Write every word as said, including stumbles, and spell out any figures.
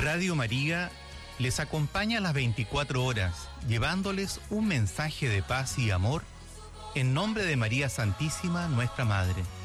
Radio María les acompaña a las veinticuatro horas, llevándoles un mensaje de paz y amor en nombre de María Santísima, nuestra Madre.